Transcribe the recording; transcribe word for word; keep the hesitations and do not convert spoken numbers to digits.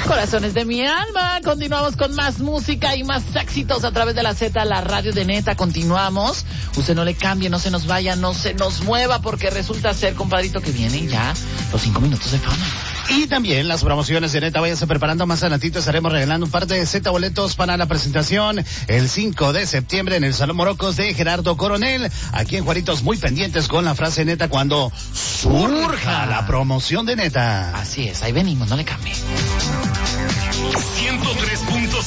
Corazones de mi alma, continuamos con más música y más éxitos a través de la Z, la radio de Neta, continuamos. Usted no le cambie, no se nos vaya, no se nos mueva, porque resulta ser, compadrito, que vienen ya los cinco minutos de fama. Y también las promociones de Neta, váyanse preparando, más adelantito estaremos regalando un par de Z boletos para la presentación el cinco de septiembre en el Salón Morocos de Gerardo Coronel, aquí en Juaritos, muy pendientes con la frase Neta cuando surja la promoción de Neta. Así es, ahí venimos, no le cambie. ciento tres punto